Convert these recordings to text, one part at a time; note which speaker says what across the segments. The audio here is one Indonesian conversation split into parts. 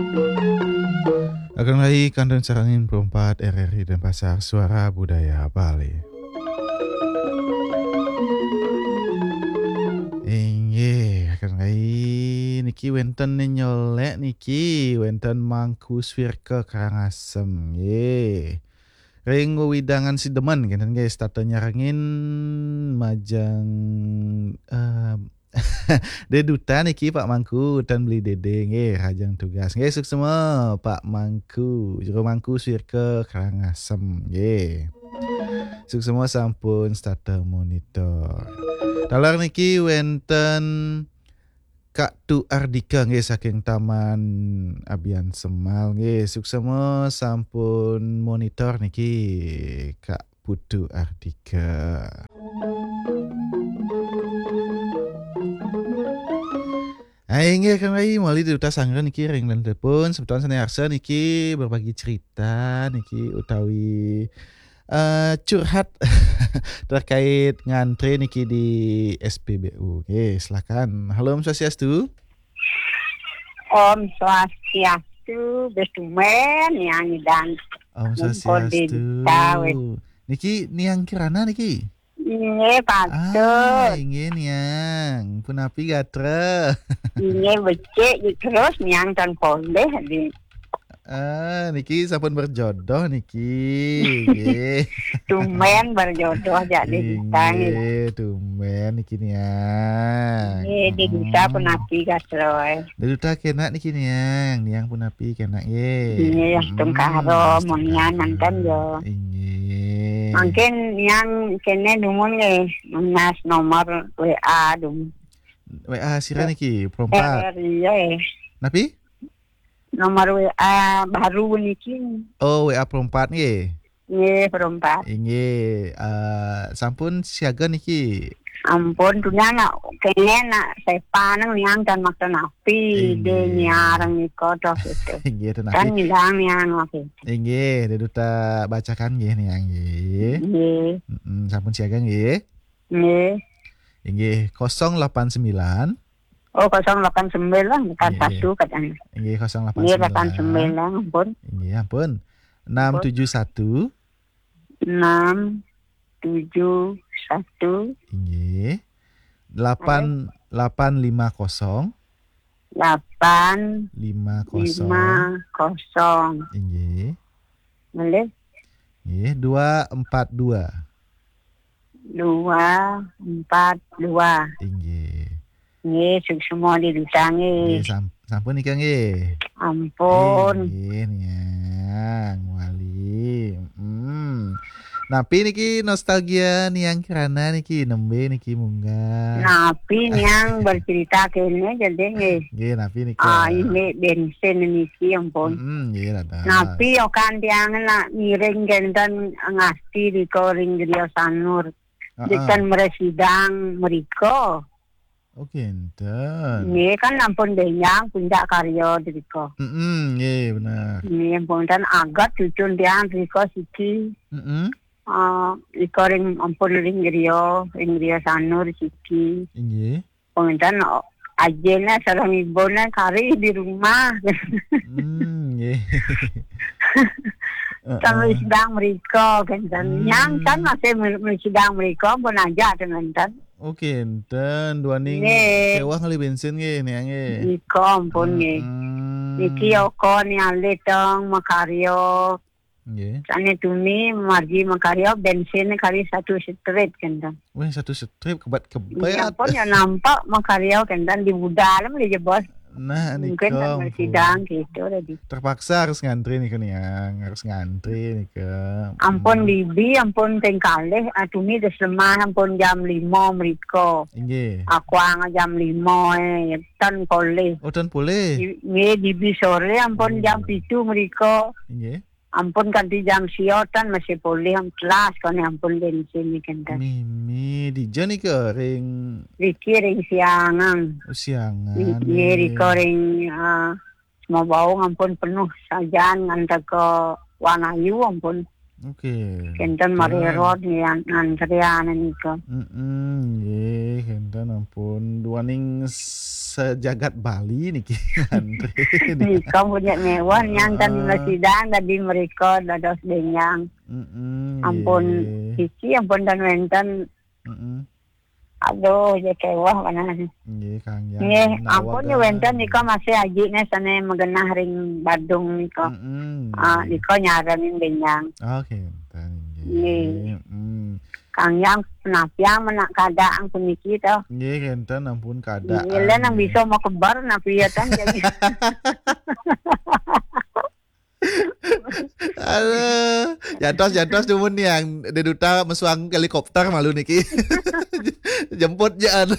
Speaker 1: Akan lagi kandang sarangin perempat RRI dan Pasar Suara Budaya Bali. Akan lagi niki wenten nyolek niki wenten mangku swirke Karangasem. Ring widangan si demen kan guys, tata nyarangin majang Deduta niki Pak Mangku dan beli dede nggih rajang tugas. Nggih suk semua Pak Mangku. Jero Mangku swirke Karangasem nggih. Suk semua sampun starter monitor. Dalar niki wenten Kak Tu Ardika nggih saking Taman Abian Semal nggih. Suk semua sampun monitor niki Kak Putu Ardika. Inggih kan lagi mali duta sangren niki ring dan telepon sebetulnya sana niki berbagi cerita niki utawi curhat terkait ngantri niki di SPBU. Oke, silakan. Halo Om Swastiastu.
Speaker 2: Om Swastiastu, bestumen yang dan
Speaker 1: Om Swastiastu. Niki niang kirana niki?
Speaker 2: Ini patut.
Speaker 1: Ingin niang. Punapi gatra.
Speaker 2: Ini becek terus niang tan poleh di.
Speaker 1: Niki sampun berjodoh niki.
Speaker 2: Tumen berjodoh jadi ditang.
Speaker 1: Tumen niki niang.
Speaker 2: Di duta punapi gatra.
Speaker 1: Di duta kena niki niang punapi kena ye.
Speaker 2: Ini tung karo monian nantan yo. Mungkin yang kene dumun ye mas nomor WA dum.
Speaker 1: WA sira niki perempat.
Speaker 2: Iya.
Speaker 1: Napi?
Speaker 2: Nomor WA baru niki.
Speaker 1: Oh, WA perempat nggih.
Speaker 2: Nggih, perempat.
Speaker 1: Nggih, sampun siaga niki.
Speaker 2: Ampun, dunia nak kene nak sepanang yang dan makan api de nyarang niko tok itu.
Speaker 1: Nggih,
Speaker 2: kan hilang yang oke.
Speaker 1: Nggih, duta bacakan nggih niang nggih.
Speaker 2: Nggih.
Speaker 1: Sampun siaga nggih.
Speaker 2: Nggih.
Speaker 1: Nggih, 089.
Speaker 2: Oh, 089 bukan satu katanya.
Speaker 1: Nggih, 089.
Speaker 2: Nggih, 89 ampun.
Speaker 1: Nggih, ampun. 671.
Speaker 2: 671.
Speaker 1: Nggih. 8850.
Speaker 2: 850.
Speaker 1: Nggih.
Speaker 2: Boleh?
Speaker 1: Nggih, 242.
Speaker 2: 242.
Speaker 1: Nggih.
Speaker 2: Nggih, semua didutangi.
Speaker 1: Nggih, sampun nika nggih.
Speaker 2: Ampun.
Speaker 1: Nggih, niang wali. Napi niki nostalgia niang kirana niki nembe niki munggah.
Speaker 2: Napi niang bercerita kene jadi nggih.
Speaker 1: Nggih, napi niki.
Speaker 2: Ini bensin niki ampun.
Speaker 1: Nggih rada.
Speaker 2: Napi okan tiang na miring gentan ngasti di koring Rio Sanur. Dekan meresidang meriko.
Speaker 1: Oke, enten.
Speaker 2: Nggih kan ampun denyang puncak karyo diriko.
Speaker 1: Nggih bener.
Speaker 2: Nggih ampun dan agat cucun tiang diriko siki. Iko ring ampun ring Rio Sanur siki.
Speaker 1: Nggih.
Speaker 2: Pengentan ajena sareng ibuna kari di rumah.
Speaker 1: Nggih.
Speaker 2: Kami sedang mereka kan yang kan masih sedang mereka pun aja dengan kan.
Speaker 1: Oke, enten dua ning sewa kali bensin nggih niang nggih.
Speaker 2: Iko ampun nggih. Iki oko ni ale tong makaryo.
Speaker 1: Nggih.
Speaker 2: Sane tumi margi makaryo bensin kali satu strip kan.
Speaker 1: Wah, satu strip kebat.
Speaker 2: Ya pun ya nampak makaryo kan di dalam di bos.
Speaker 1: Nah,
Speaker 2: mungkin kan sidang gitu tadi.
Speaker 1: Terpaksa harus ngantri nih kan yang harus ngantri nih ke.
Speaker 2: Ampun bibi, ampun tengkaleh, atumi desemah ampun jam 5 mereka.
Speaker 1: Nggih.
Speaker 2: Aku jam 5 tan boleh.
Speaker 1: Oh, tan boleh.
Speaker 2: Nggih bibi sore ampun jam 7 mereka.
Speaker 1: Nggih.
Speaker 2: Ampun ganti jam siotan masih boleh kelas kan ampun bensin ni kan.
Speaker 1: Mimi di jani ke ring.
Speaker 2: Riki ring siangan.
Speaker 1: Siangan.
Speaker 2: Riki ring semua bau ampun penuh sajan ngantar ke Wanayu ampun.
Speaker 1: Oke.
Speaker 2: Kenten marerot yang antrian nika.
Speaker 1: Nggih, kenten ampun duaning sejagat Bali niki antri.
Speaker 2: Nika punya mewah nyantan sidang tadi mereka dados denyang. Ampun iki ampun dan wenten. Aduh, ya kewah mana.
Speaker 1: Nggih, Kang Yang.
Speaker 2: Nggih, ampun ya wenten nika masih ajine sane megenah ring Badung nika. Nika nyaranin denyang.
Speaker 1: Oke, nggih.
Speaker 2: Kang Yang penapian menak kadang puniki to.
Speaker 1: Nggih, kenten ampun kadang.
Speaker 2: Nggih, nang bisa mau kebar napiatan jadi.
Speaker 1: Aduh, jantos cuman yang di duta mesuang helikopter malu niki. Jemput jangan.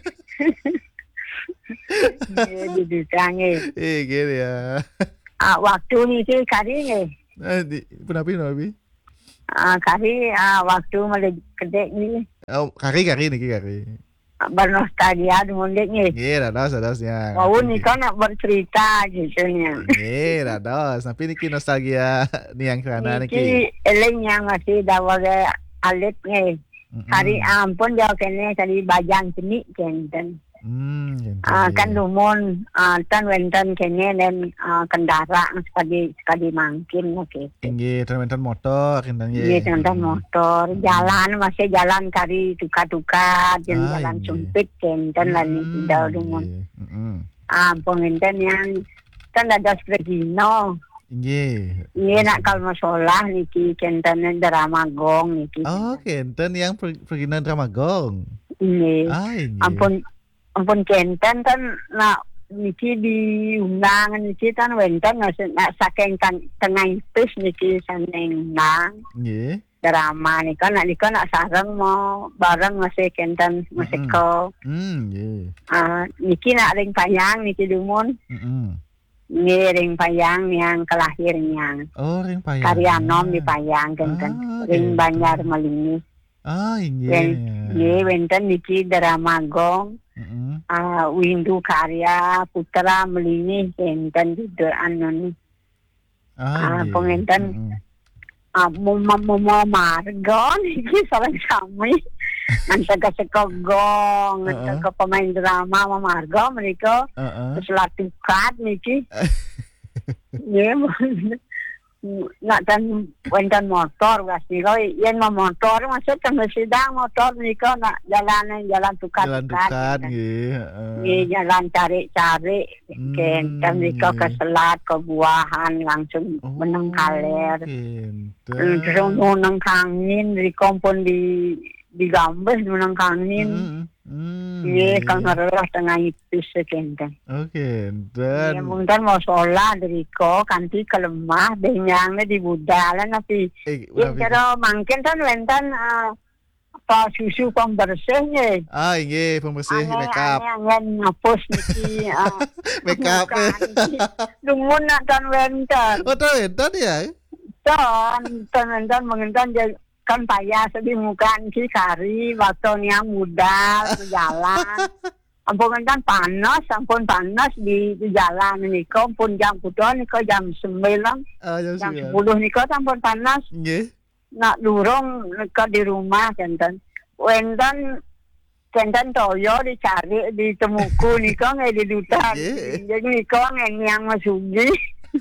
Speaker 2: Di duta nggih.
Speaker 1: Gitu ya.
Speaker 2: Waktu niki kari nggih.
Speaker 1: Punapi.
Speaker 2: Kari waktu mulai gede nih.
Speaker 1: Oh, kari niki.
Speaker 2: Bernostalgia dumundik nih.
Speaker 1: Iya, dados ya.
Speaker 2: Mau nika nak bercerita gitu nya.
Speaker 1: Iya, dados. Tapi niki nostalgia nih yang kerana niki.
Speaker 2: Niki eling yang masih dawage alit nih. Hari ampun jauh kene tadi bajang seni kenten. Kan lumun tan wenten kene dan kendaraan sekali mangkin oke.
Speaker 1: Nggih, tan motor kenten nggih.
Speaker 2: Nggih, tan motor. Jalan masih jalan kari duka-duka jalan sempit kenten lan tidak lumun. Ampun enten yang kan ada Regino.
Speaker 1: Nggih.
Speaker 2: Nggih nak kalau masalah niki kenten drama gong niki.
Speaker 1: Oh, kenten yang perginan drama gong.
Speaker 2: Nggih. Ampun kenten kan nak niki diundang niki kan wenten nak saking kan tengah ipis niki saneng nang.
Speaker 1: Nggih.
Speaker 2: Drama nika nak sareng mau bareng masih kenten masih ko.
Speaker 1: Nggih.
Speaker 2: Niki nak ring payang niki dumun. Nggih ring payang yang kelahirnya.
Speaker 1: Oh, ring payang.
Speaker 2: Karyanom di payang kenten. Ring Banjar Melini.
Speaker 1: Nggih.
Speaker 2: Nggih wenten niki drama gong. Windu karya putra melini enten di anu pengenten mau marga niki sareng sami antara gong antara pemain drama marga mereka terus latukat niki nak dan wenten motor gas niko yen motor maksud kan sedang motor niko nak jalan tukat
Speaker 1: nggih
Speaker 2: jalan cari kenten niko ke selat ke buahan langsung meneng kaler terus meneng kangin di kompon di gambes meneng kangin nggih kang ngarah tengah ipis kenten.
Speaker 1: Oke, dan
Speaker 2: mungkin mau sholat dari ko kanti kelemah benyangnya di budalan tapi kira mungkin kan wenten apa susu pembersihnya.
Speaker 1: Nggih, pembersih makeup.
Speaker 2: Yang ngapus niki
Speaker 1: makeup.
Speaker 2: Dumun nak tan wenten.
Speaker 1: Oh, tan wenten ya?
Speaker 2: Tan wenten mengentan kan payah sedih muka niki kari waktu yang muda jalan. Ampun kan panas di jalan niko pun jam putra niko jam 9. Jam 10 niko ampun panas.
Speaker 1: Nggih.
Speaker 2: Nak durung niko di rumah kenten. Wenten toyo dicari di temuku niko nggak di duta. Jadi niko yang masugi.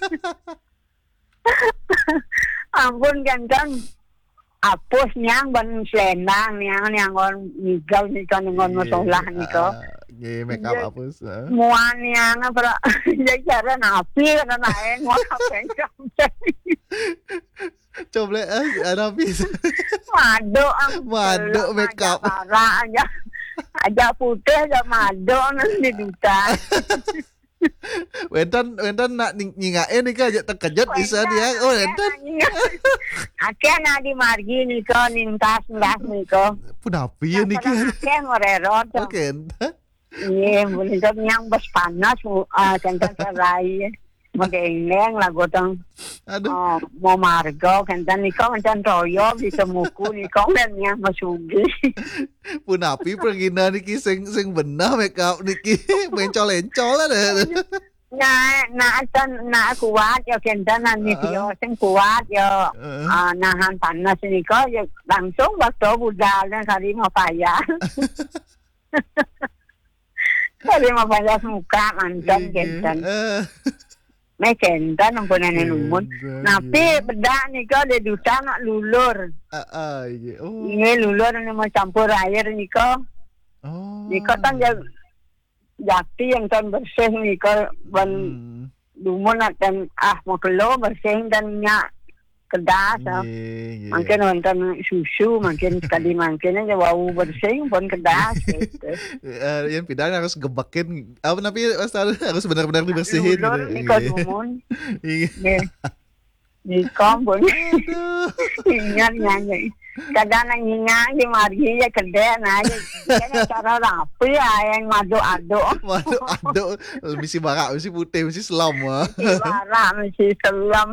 Speaker 2: Ampun kenten. Apus nyang ban selendang nyang on migau niko ngon masalah niko.
Speaker 1: Nggih, make up apus.
Speaker 2: Muan nyang apa jadi cara napi kana naen mau apa
Speaker 1: coba napi. Mado make up.
Speaker 2: Aja putih aja mado nanti duta.
Speaker 1: Wenten nak nyingain nih kan terkejut bisa dia. Oh, wenten.
Speaker 2: Akhirnya nak di margi nih kan nintas niko.
Speaker 1: Punapi ya nih kan.
Speaker 2: Akhirnya ngorerot.
Speaker 1: Oke.
Speaker 2: Iya, boleh kan yang bos panas kenten serai. Mageleng lah gotong.
Speaker 1: Aduh.
Speaker 2: Mau margo kenten niko kenten toyo bisa muku niko men yang masugi.
Speaker 1: Punapi pergina niki sing benah make up niki mencol-encol lah.
Speaker 2: Nah kuat ya kendanan video sing kuat ya nahan panas nika ya langsung waktu budal dan kali mau payah. Kali mau payah muka mantan kendan. Me kendan ampunan numun. Napi bedak nika de duta nak lulur.
Speaker 1: Iya. Oh.
Speaker 2: Ini lulur ni mau campur air nika.
Speaker 1: Oh.
Speaker 2: Nika kan jati yang kan bersih nika ban lumun dan mau kelo bersih dan minyak kedas. Mungkin wonten susu, mungkin sekali mungkin aja bau bersih pun kedas gitu.
Speaker 1: Yang pindahan harus gebakin apa tapi harus benar-benar dibersihin.
Speaker 2: Lulur nika lumun. Nika pun. Ingat nyanyi. Kadang nyanyi di margi ya kedai nanya. Kayaknya cara rapi ya yang madu-aduk.
Speaker 1: Madu-aduk. Mesti barak, mesti putih, mesti selam.
Speaker 2: Mesti barak, mesti selam.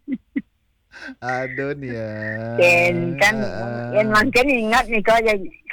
Speaker 1: Aduh nih ya.
Speaker 2: Kan, yang makin ingat nih kau